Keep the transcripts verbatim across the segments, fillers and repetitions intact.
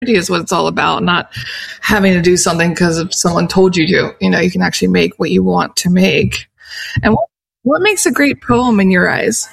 is what it's all about, not having to do something because if someone told you to. You know, you can actually make what you want to make. And what, what makes a great poem in your eyes?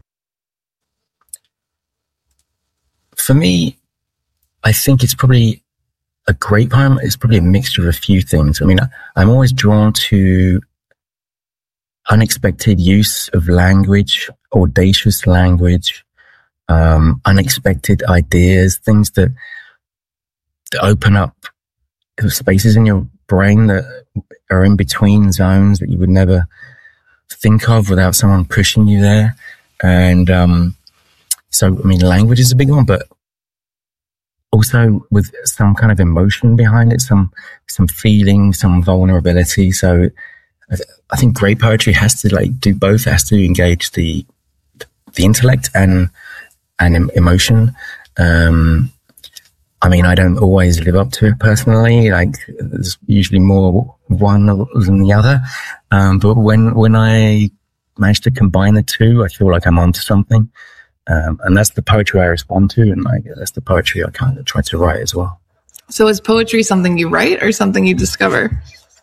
For me, I think it's probably a great poem. It's probably a mixture of a few things. I mean, I'm always drawn to unexpected use of language, audacious language, um, unexpected ideas, things that, that open up spaces in your brain that are in between zones that you would never think of without someone pushing you there. And um, so, I mean, language is a big one, but also with some kind of emotion behind it, some some feeling, some vulnerability. So I think great poetry has to like do both. It has to engage the the intellect and and emotion. Um, I mean, I don't always live up to it personally. Like, there's usually more one than the other. Um, but when when I manage to combine the two, I feel like I'm onto something. Um, and that's the poetry I respond to, and like that's the poetry I kind of try to write as well. So is poetry something you write or something you discover?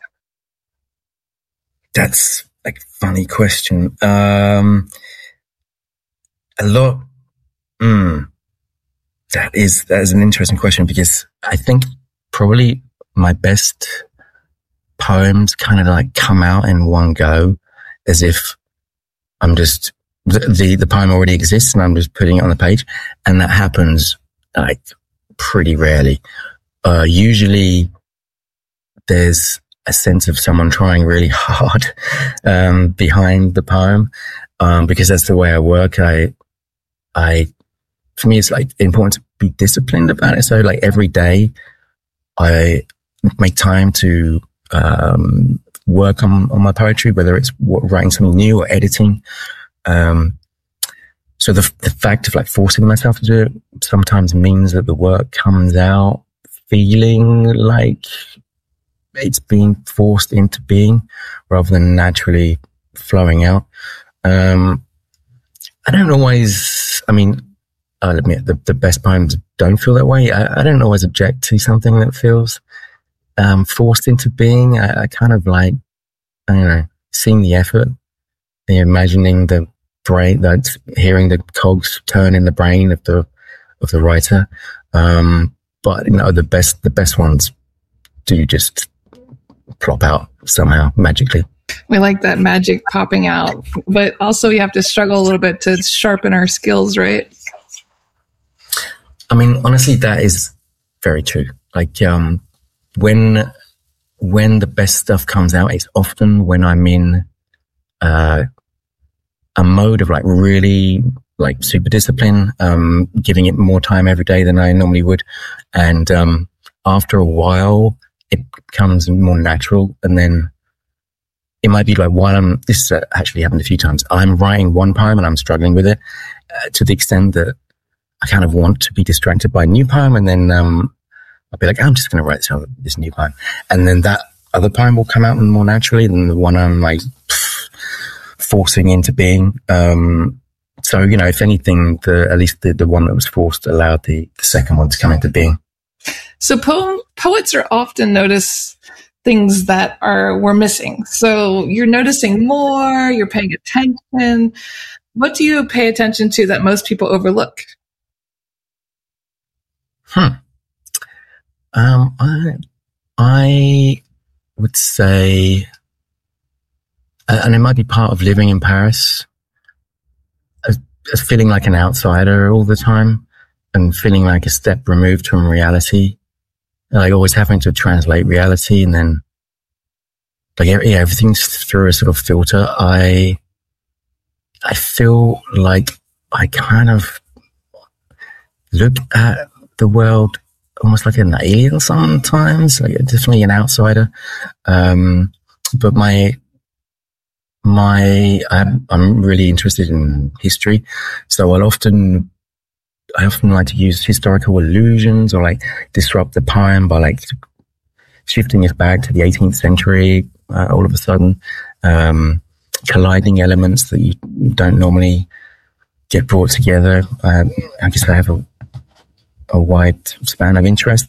That's like a funny question. Um, a lot. Mm, that is that is an interesting question, because I think probably my best poems kind of like come out in one go, as if I'm just the, the the poem already exists and I'm just putting it on the page, and that happens like pretty rarely. Uh, usually, there's a sense of someone trying really hard um, behind the poem, um, because that's the way I work. I, I, for me, it's like important to be disciplined about it. So, like every day, I make time to um, work on on my poetry, whether it's writing something new or editing. Um, so the the fact of like forcing myself to do it sometimes means that the work comes out feeling like it's being forced into being rather than naturally flowing out. Um, I don't always, I mean, I'll admit the, the best poems don't feel that way. I, I don't always object to something that feels um, forced into being. I, I kind of like, I don't know, seeing the effort, the imagining the brain, that hearing the cogs turn in the brain of the of the writer. Um, but you know, the best the best ones do just plop out somehow magically. We like that magic popping out, but also you have to struggle a little bit to sharpen our skills, right? I mean, honestly, that is very true. Like, um, when, when the best stuff comes out, it's often when I'm in, uh, a mode of like really like super discipline, um, giving it more time every day than I normally would. And, um, after a while, it becomes more natural. And then it might be like while I'm, this has actually happened a few times. I'm writing one poem and I'm struggling with it uh, to the extent that I kind of want to be distracted by a new poem. And then, um, I'll be like, I'm just going to write this, this new poem. And then that other poem will come out more naturally than the one I'm like pff, forcing into being. Um, so, you know, if anything, the, at least the, the one that was forced allowed the, the second one to come into being. So po- poets are often notice things that are we're missing. So you're noticing more, you're paying attention. What do you pay attention to that most people overlook? Hmm. Um, I, I would say, uh, and it might be part of living in Paris, as, as feeling like an outsider all the time and feeling like a step removed from reality. Like always having to translate reality, and then like yeah, everything's through a sort of filter. I I feel like I kind of look at the world almost like an alien sometimes, like definitely an outsider. Um, but my my I'm, I'm really interested in history, so I'll often. I often like to use historical allusions or like disrupt the poem by like shifting it back to the eighteenth century, uh, all of a sudden, um, colliding elements that you don't normally get brought together. Um, I guess I have a, a wide span of interest.